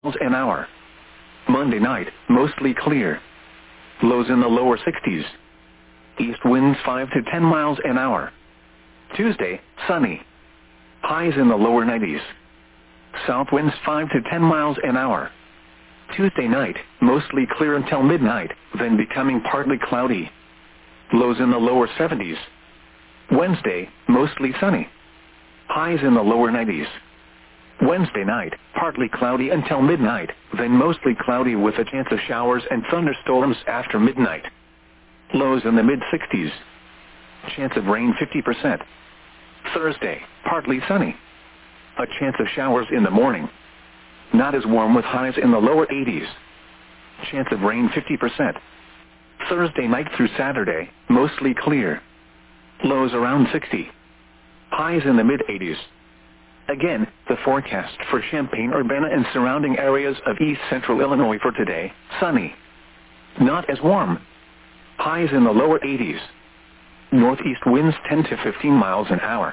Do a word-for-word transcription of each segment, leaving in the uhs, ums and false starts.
miles an hour. Monday night, mostly clear. Lows in the lower sixties. East winds five to ten miles an hour. Tuesday, sunny. Highs in the lower nineties. South winds five to ten miles an hour. Tuesday night, mostly clear until midnight, then becoming partly cloudy. Lows in the lower seventies. Wednesday, mostly sunny. Highs in the lower nineties. Wednesday night, partly cloudy until midnight, then mostly cloudy with a chance of showers and thunderstorms after midnight. Lows in the mid-sixties. Chance of rain fifty percent. Thursday, partly sunny. A chance of showers in the morning. Not as warm with highs in the lower eighties. Chance of rain fifty percent. Thursday night through Saturday, mostly clear. Lows around sixty. Highs in the mid-eighties. Again, the forecast for Champaign-Urbana and surrounding areas of east central Illinois for today, sunny. Not as warm. Highs in the lower eighties. Northeast winds ten to fifteen miles an hour.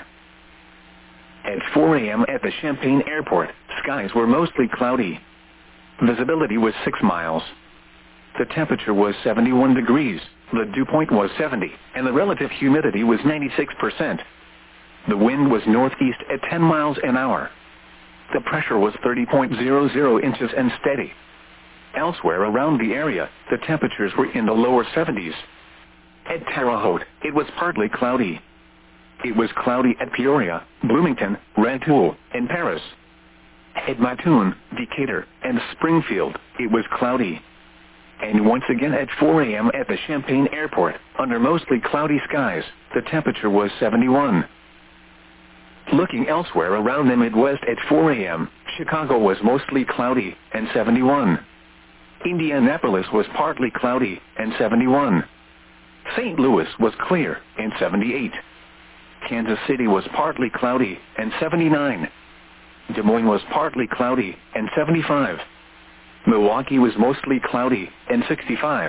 At four a m at the Champaign Airport, skies were mostly cloudy. Visibility was six miles. The temperature was seventy-one degrees, the dew point was seventy, and the relative humidity was ninety-six percent. The wind was northeast at ten miles an hour. The pressure was thirty point zero zero inches and steady. Elsewhere around the area, the temperatures were in the lower seventies. At Terre Haute, it was partly cloudy. It was cloudy at Peoria, Bloomington, Rantoul, and Paris. At Mattoon, Decatur, and Springfield, it was cloudy. And once again at four a m at the Champaign Airport, under mostly cloudy skies, the temperature was seventy-one. Looking elsewhere around the Midwest at four a m, Chicago was mostly cloudy, and seventy-one. Indianapolis was partly cloudy, and seventy-one. Saint Louis was clear, and seventy-eight. Kansas City was partly cloudy, and seventy-nine. Des Moines was partly cloudy, and seventy-five. Milwaukee was mostly cloudy, and sixty-five.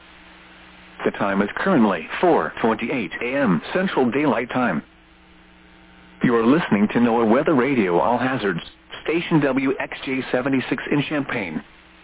The time is currently four twenty-eight a m Central Daylight Time. You are listening to NOAA Weather Radio All Hazards, station W X J seventy-six in Champaign.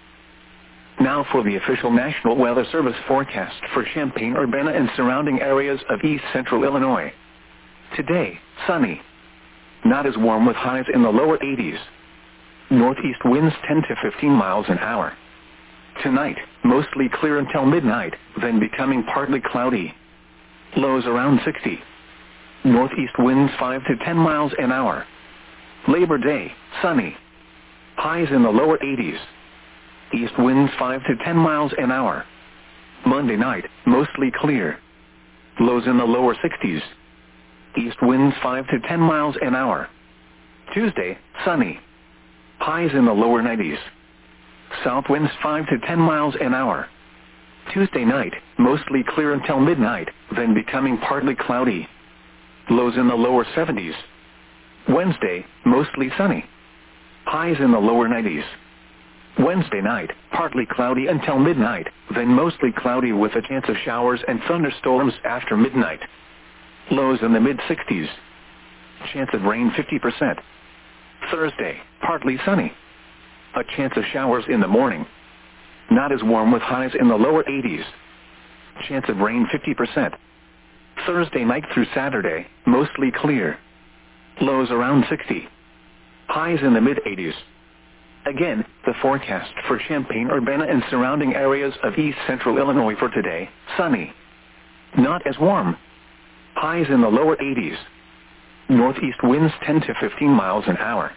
Now for the official National Weather Service forecast for Champaign-Urbana and surrounding areas of east central Illinois. Today, sunny. Not as warm with highs in the lower eighties. Northeast winds ten to fifteen miles an hour. Tonight, mostly clear until midnight, then becoming partly cloudy. Lows around sixty. Northeast winds five to ten miles an hour. Labor Day, sunny. Highs in the lower eighties. East winds five to ten miles an hour. Monday night, mostly clear. Lows in the lower sixties. East winds five to ten miles an hour. Tuesday, sunny. Highs in the lower nineties. South winds five to ten miles an hour. Tuesday night, mostly clear until midnight, then becoming partly cloudy. Lows in the lower seventies. Wednesday, mostly sunny. Highs in the lower nineties. Wednesday night, partly cloudy until midnight, then mostly cloudy with a chance of showers and thunderstorms after midnight. Lows in the mid-sixties. Chance of rain fifty percent. Thursday, partly sunny. A chance of showers in the morning. Not as warm with highs in the lower eighties. Chance of rain fifty percent. Thursday night through Saturday, mostly clear. Lows around sixty. Highs in the mid-eighties. Again, the forecast for Champaign-Urbana and surrounding areas of east central Illinois for today, sunny. Not as warm. Highs in the lower eighties. Northeast winds ten to fifteen miles an hour.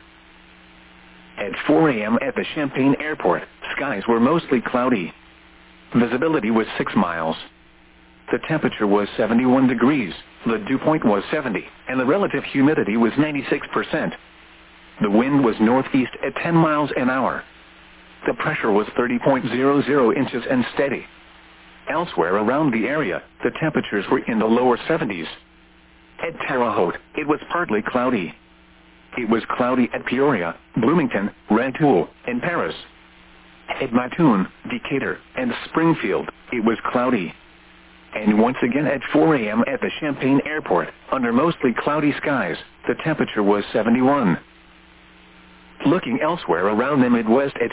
At four a m at the Champaign Airport, skies were mostly cloudy. Visibility was six miles. The temperature was seventy-one degrees, the dew point was seventy, and the relative humidity was ninety-six percent. The wind was northeast at ten miles an hour. The pressure was thirty point zero zero inches and steady. Elsewhere around the area, the temperatures were in the lower seventies. At Terre Haute, it was partly cloudy. It was cloudy at Peoria, Bloomington, Rantoul, and Paris. At Mattoon, Decatur, and Springfield, it was cloudy. And once again at four a m at the Champaign Airport, under mostly cloudy skies, the temperature was seventy-one. Looking elsewhere around the Midwest at